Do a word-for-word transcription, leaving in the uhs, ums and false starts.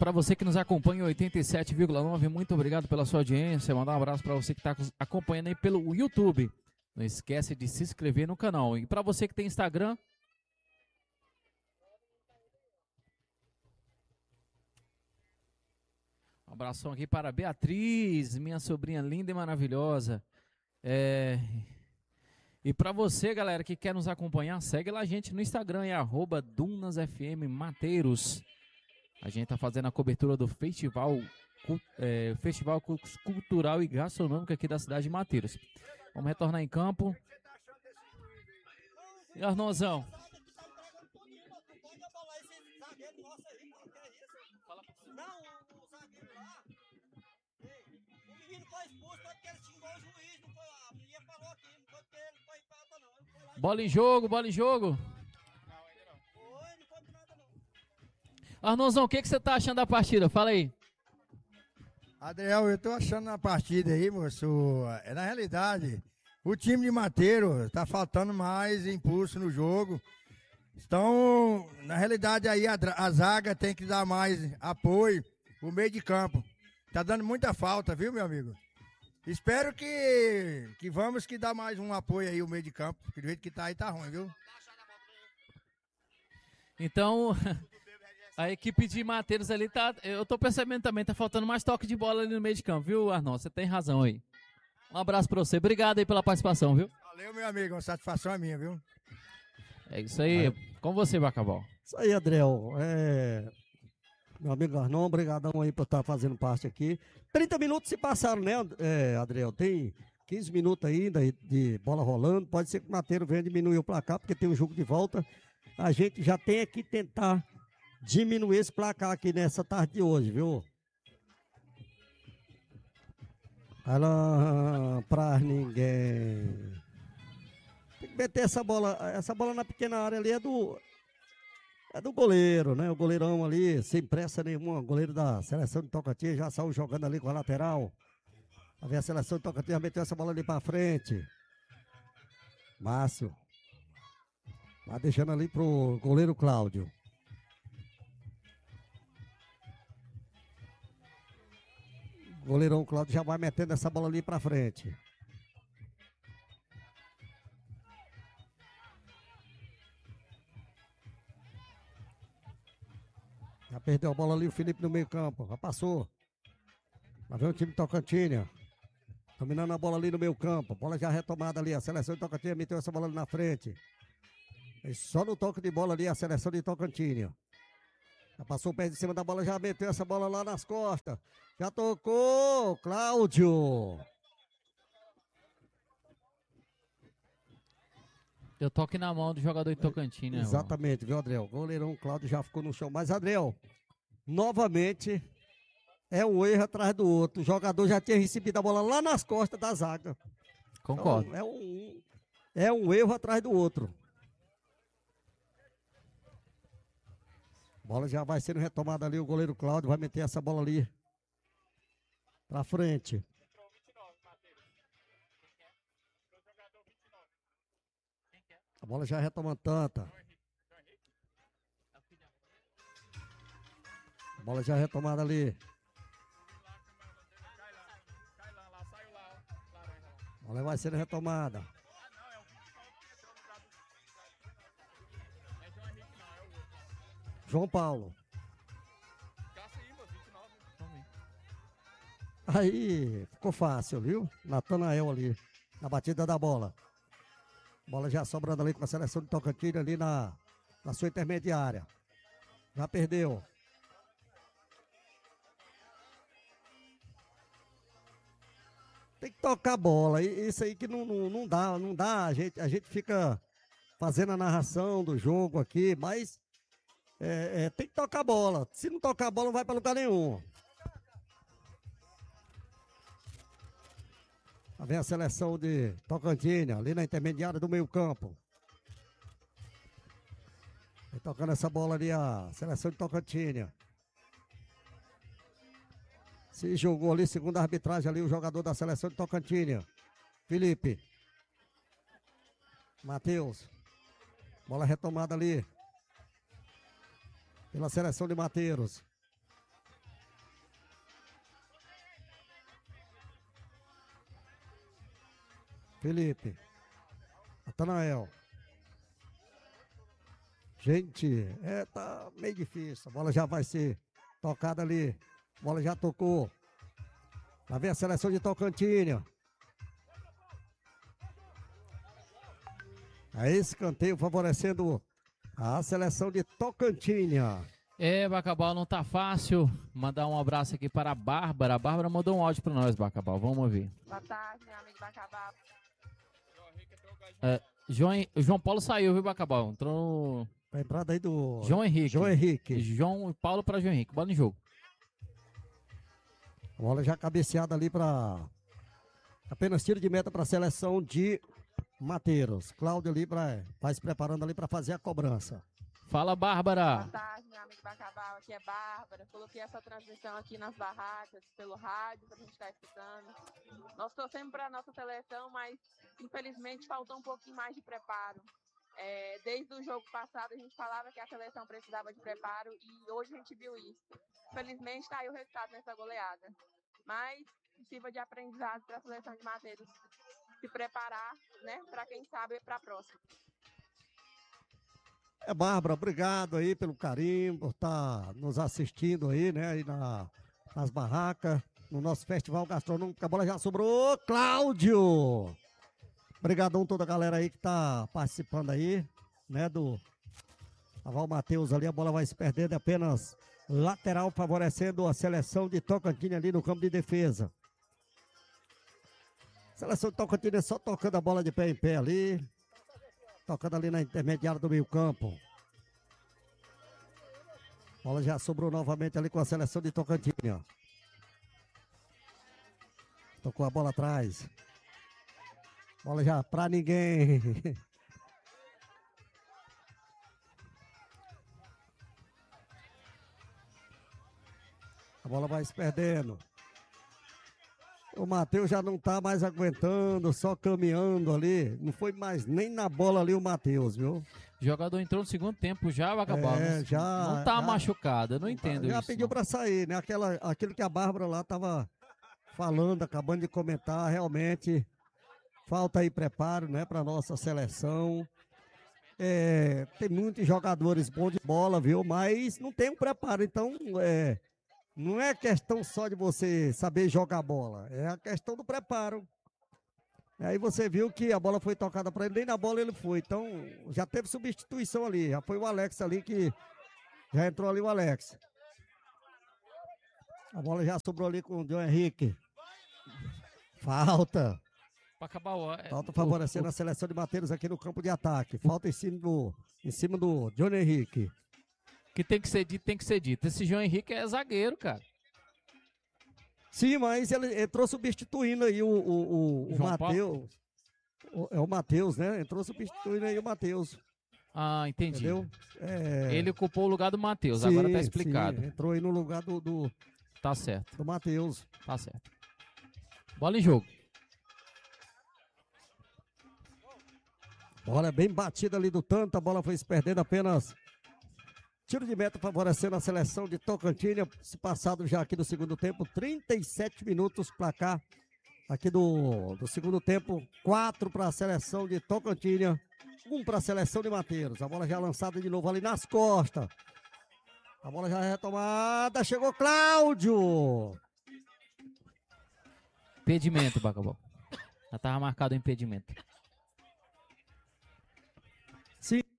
para você que nos acompanha em oitenta e sete vírgula nove, muito obrigado pela sua audiência. Mandar um abraço para você que está acompanhando aí pelo YouTube. Não esquece de se inscrever no canal. E para você que tem Instagram, um abração aqui para a Beatriz, minha sobrinha linda e maravilhosa. É... E para você, galera, que quer nos acompanhar, segue lá a gente no Instagram, é arroba DunasFM Mateiros. A gente tá fazendo a cobertura do festival, é, festival cultural e gastronômico aqui da cidade de Mateiros. Vamos retornar em campo. E Arnozão? Bola em jogo, bola em jogo. Arnozão, o que, que você tá achando da partida? Fala aí. Adriel, eu tô achando na partida aí, moço, é, na realidade, o time de Mateiro tá faltando mais impulso no jogo. Então, na realidade aí a, a zaga tem que dar mais apoio, o meio de campo. Tá dando muita falta, viu, meu amigo? Espero que, que vamos que dá mais um apoio aí o meio de campo, porque do jeito que tá aí tá ruim, viu? Então... A equipe de Mateiros ali tá. Eu tô percebendo também, tá faltando mais toque de bola ali no meio de campo, viu, Arnaldo? Você tem razão aí. Um abraço pra você. Obrigado aí pela participação, viu? Valeu, meu amigo. Uma satisfação é minha, viu? É isso aí. Valeu. Com você, Bacabal. Isso aí, Adriel. É... Meu amigo Arnon, obrigadão aí por estar fazendo parte aqui. trinta minutos se passaram, né, é, Adriel? Tem quinze minutos ainda de bola rolando. Pode ser que o Mateiro venha diminuir o placar, porque tem um jogo de volta. A gente já tem que tentar diminuir esse placar aqui nessa tarde de hoje, viu? Ela pra ninguém. Tem que meter essa bola, essa bola na pequena área ali é do é do goleiro, né? O goleirão ali, sem pressa nenhuma, o goleiro da seleção de Tocantins já saiu jogando ali com a lateral. A ver a seleção de Tocantins já meteu essa bola ali pra frente. Márcio. Vai deixando ali pro goleiro Cláudio. O goleirão Cláudio já vai metendo essa bola ali pra frente. Já perdeu a bola ali o Felipe no meio campo. Já passou. Vai ver o time de Tocantinha. Dominando a bola ali no meio campo. Bola já retomada ali. A seleção de Tocantinha meteu essa bola ali na frente. E só no toque de bola ali a seleção de Tocantinha. Já passou o pé de cima da bola, já meteu essa bola lá nas costas. Já tocou, Cláudio. Eu toque na mão do jogador de Tocantins, né? Exatamente, viu, Adriel? O goleirão Cláudio já ficou no chão. Mas, Adriel, novamente, é um erro atrás do outro. O jogador já tinha recebido a bola lá nas costas da zaga. Concordo. Então, é, um, é um erro atrás do outro. Bola já vai sendo retomada ali, o goleiro Cláudio vai meter essa bola ali pra frente. A bola já retomando tanta. A bola já retomada ali. A bola vai sendo retomada. João Paulo. Aí ficou fácil, viu? Natanael ali, na batida da bola. Bola já sobrando ali com a seleção de Tocantins ali na, na sua intermediária. Já perdeu. Tem que tocar a bola. Isso aí que não, não, não dá, não dá. A gente, a gente fica fazendo a narração do jogo aqui, mas É, é, tem que tocar a bola. Se não tocar a bola, não vai para lugar nenhum. Vem a seleção de Tocantins, ali na intermediária do meio campo. Vem tocando essa bola ali a seleção de Tocantins. Se jogou ali, segundo a arbitragem, ali o jogador da seleção de Tocantins. Felipe. Matheus. Bola retomada ali pela seleção de Mateiros. Felipe. Natanael. Gente, é, tá meio difícil. A bola já vai ser tocada ali. A bola já tocou. Lá vem a seleção de Tocantina. Aí escanteio favorecendo a seleção de Tocantina. É, Bacabal, não tá fácil. Mandar um abraço aqui para a Bárbara. A Bárbara mandou um áudio para nós, Bacabal. Vamos ouvir. Boa tarde, meu amigo Bacabal. É, João, o João Paulo saiu, viu, Bacabal? Entrou A entrada aí do João Henrique. João Henrique. João e Paulo para João Henrique. Bola em jogo. A bola já cabeceada ali para apenas tiro de meta para a seleção de Mateiros. Cláudio ali pra, vai se preparando ali para fazer a cobrança. Fala, Bárbara. Boa tarde, meu amigo Bacabal. Aqui é Bárbara. Coloquei essa transmissão aqui nas barracas, pelo rádio, pra gente estar escutando. Nós torcemos para a nossa seleção, mas infelizmente faltou um pouquinho mais de preparo. É, desde o jogo passado a gente falava que a seleção precisava de preparo e hoje a gente viu isso. Infelizmente está aí o resultado nessa goleada. Mas sirva de aprendizado para a seleção de Mateiros se preparar, né, para quem sabe para a próxima. É, Bárbara, obrigado aí pelo carinho, por estar nos assistindo aí, né, aí na, nas barracas, no nosso festival gastronômico. A bola já sobrou, Cláudio! Obrigadão toda a galera aí que tá participando aí, né, do Aval Matheus ali. A bola vai se perdendo, apenas lateral favorecendo a seleção de Tocantins ali no campo de defesa. Seleção de Tocantins só tocando a bola de pé em pé ali. Tocando ali na intermediária do meio campo. A bola já sobrou novamente ali com a seleção de Tocantins. Ó. Tocou a bola atrás. Bola já pra ninguém. A bola vai se perdendo. O Matheus já não tá mais aguentando, só caminhando ali. Não foi mais nem na bola ali o Matheus, viu? O jogador entrou no segundo tempo já, Bacabal. É, não, já, não tá já, machucado, eu não entendo já isso. pediu não. pra sair, né? Aquela, aquilo que a Bárbara lá tava falando, acabando de comentar, realmente falta aí preparo, né, pra nossa seleção. É, tem muitos jogadores bons de bola, viu? Mas não tem um preparo, então é, não é questão só de você saber jogar bola, é a questão do preparo. Aí você viu que a bola foi tocada para ele, nem na bola ele foi, então já teve substituição ali, já foi o Alex ali que já entrou ali o Alex. A bola já sobrou ali com o João Henrique. Falta. Bacabal, é, Falta o- favorecendo o- a seleção de Mateiros aqui no campo de ataque. Falta em cima do, em cima do João Henrique. que tem que ser dito, tem que ser dito. Esse João Henrique é zagueiro, cara. Sim, mas ele entrou substituindo aí o, o, o, o João Matheus. O- É o Matheus, né? Entrou substituindo aí o Matheus. Ah, entendi. Entendeu? É, Ele ocupou o lugar do Matheus, sim, agora tá explicado. sim, entrou aí no lugar do, do, Tá certo, do Matheus. tá certo. Bola em jogo. Bola bem batida ali do tanto, a bola foi se perdendo apenas. Tiro de meta favorecendo a seleção de Tocantins. Se passado já aqui do segundo tempo, trinta e sete minutos placar aqui do, do segundo tempo. quatro para a seleção de Tocantins, um para a seleção de Mateiros. A bola já lançada de novo ali nas costas. A bola já é retomada, chegou Cláudio. Impedimento, Bacabal. Já tava marcado o impedimento. Sim,